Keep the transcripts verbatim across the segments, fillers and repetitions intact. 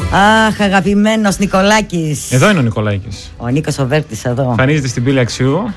Αχ, αγαπημένος Νικολάκης. Εδώ είναι ο Νικολάκης. Ο Νίκος ο Βέρτης εδώ. Εμφανίζεται στην πύλη Αξιού.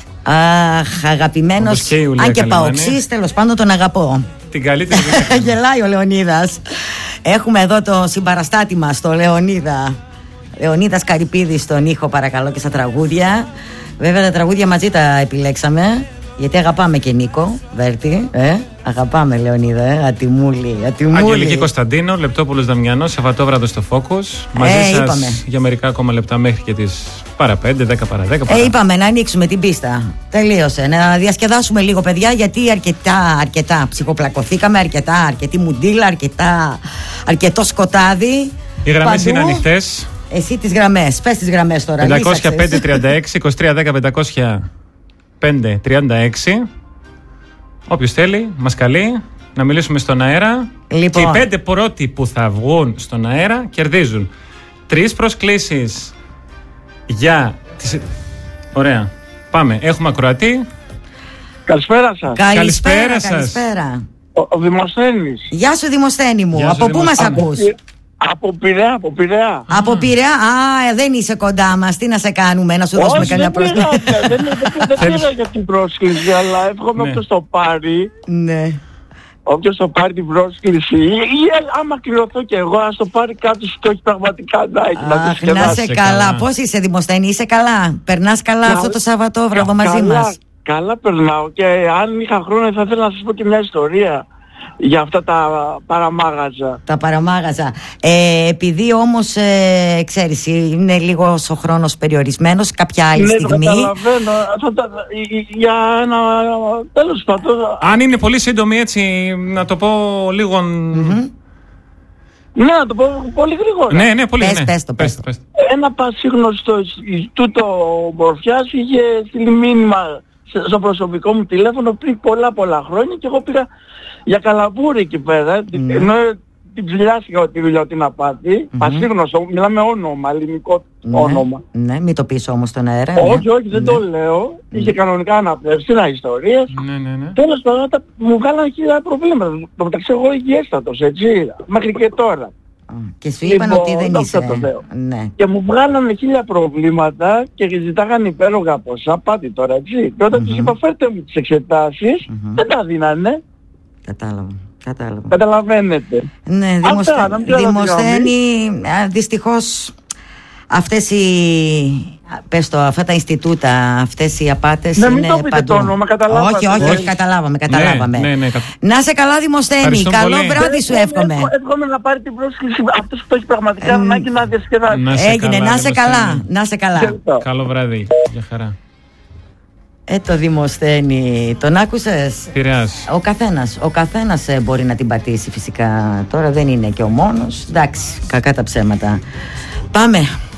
Αχ, αγαπημένος. Αν και παοξής, τέλος πάντων τον αγαπώ. Την καλύτερη. Γελάει ο Λεωνίδας. Έχουμε εδώ το συμπαραστάτη μας, το Λεωνίδα. Λεωνίδας Καρυπίδης στον ήχο, παρακαλώ, και στα τραγούδια. Βέβαια τα τραγούδια μαζί τα επιλέξαμε, γιατί αγαπάμε και Νίκο Βέρτη. Ε? Αγαπάμε, Λεωνίδα, ε? Ατιμούλη, ατιμούλη. Αγγελική Κωνσταντίνο, Λεπτόπουλος Δαμιανός, Σαββατόβραδο στο Focus. Μαζί ε, σας είπαμε. για μερικά ακόμα λεπτά μέχρι και τις παρά πέντε, δέκα παρά δέκα. Παρά. Ε, είπαμε να ανοίξουμε την πίστα. Τελείωσε. Να διασκεδάσουμε λίγο, παιδιά, γιατί αρκετά, αρκετά ψυχοπλακωθήκαμε, αρκετά, αρκετή μουντίλα, αρκετά, αρκετό σκοτάδι. Οι γραμμές είναι ανοιχτές. Εσύ τις γραμμές, πες τις γραμμές τώρα. πεντακόσια πέντε τριάντα έξι, είκοσι τρία δέκα, πεντακόσια πέντε τριάντα έξι. Όποιος θέλει, μας καλεί να μιλήσουμε στον αέρα. Λοιπόν. Και οι πέντε πρώτοι που θα βγουν στον αέρα κερδίζουν τρεις προσκλήσεις για τις... Ωραία, πάμε, έχουμε ακροατή. Καλησπέρα σας. Καλησπέρα, Καλησπέρα σας. Καλησπέρα. Ο, ο Δημοσθένης. Γεια σου, Δημοσθένη μου. Γεια σου, από πού μας Δημοσθένη. ακούς? Από Πειραιά, από Πειραιά. Από Πειραιά. Α, δεν είσαι κοντά μας. Τι να σε κάνουμε, να σου δώσουμε Όχι, καμιά δεν πήρα, πρόσκληση? δεν, δεν, δεν πήρα για την πρόσκληση, αλλά εύχομαι Ναι. όποιος το πάρει, Ναι. όποιος το πάρει την πρόσκληση, ή, ή άμα κληρωθώ και εγώ, ας το πάρει κάποιος που το έχει πραγματικά ανάγκη να το Αχ, να σκεφτάσει. σε Σε καλά. καλά. Πώς είσαι, Δημοσθένη, είσαι καλά? Περνάς καλά Κα- αυτό το Σαββατόβραδο μαζί Καλά, μας? καλά περνάω, και αν είχα χρόνο θα ήθελα να σας πω και μια ιστορία για αυτά τα παραμάγαζα. Τα παραμάγαζα. Ε, επειδή όμως, ε, ξέρεις, είναι λίγο ο χρόνος περιορισμένος, κάποια άλλη Ναι, το στιγμή. καταλαβαίνω. Θα τα- για ένα τέλος πάντων. Αν είναι πολύ σύντομη, έτσι, να το πω λίγο... Μμμ. Ναι, να το πω πολύ γρήγορα. Ναι, ναι, πολύ. Πες, ναι. πες το, πες το. πες το. Ένα πασίγνωστο τούτο Μορφιάς είχε στείλει μήνυμα σε- στο προσωπικό μου τηλέφωνο πριν πολλά πολλά χρόνια, και εγώ πήγα για καλαμπούρι εκεί πέρα. Ναι. Ενώ την ψηλιάστηκα ότι δουλειά ότι να πάθει. Πασίγνωστο, μιλάμε όνομα, ελληνικό Ναι, όνομα. ναι, μην το πεις όμως στον αέρα. ναι. Όχι, όχι, δεν Ναι. το λέω. Είχε κανονικά αναπνεύσει, να ιστορίες. Ναι, ναι, ναι. Τέλος πάντων, τα- μου βγάλανε χίλια προβλήματα. Το μεταξύ εγώ υγιέστατος, έτσι, μέχρι και τώρα. Α, Και σου είπαν Λοιπόν, ότι δεν δόξα είσαι. τω Θεώ. Ναι. Και μου βγάλανε χίλια προβλήματα και ζητάγανε υπέρογα ποσά, πάτη τώρα, έτσι. Και όταν τους είπα φέρτε μου τις εξετάσεις, Μμμ. δεν τα δίνανε. Κατάλαβα. Κατάλαβα. Καταλαβαίνετε. Ναι, Αυτά, Δημοσθε... να μην ξέρω Δημοσθένη, α, δυστυχώς αυτές οι, α, πες το, αυτά τα Ινστιτούτα, αυτές οι απάτες Ναι, μην είναι το πείτε παντού. το όνομα, καταλάβατε. Όχι, όχι, όχι, Όχι. καταλάβαμε, καταλάβαμε. Ναι, ναι, ναι, κα- Να σε καλά, Δημοσθένη, Ευχαριστώ καλό πολύ. βράδυ σου εύχομαι. Εύχομαι- Εύχομαι να πάρει την πρόσκληση αυτός που το έχει πραγματικά ανάγκη να διασκεδάσει. Να σε Έγινε, καλά, να σε Δημοσθένη. καλά, να σε καλά. Ευχαριστώ. Καλό βράδυ. Γεια χαρά. Ε, το Δημοσθένη, τον άκουσες? Πειραιάς. Ο καθένας, ο καθένας ε, μπορεί να την πατήσει φυσικά. Τώρα δεν είναι και ο μόνος. Εντάξει, κακά τα ψέματα. Πάμε.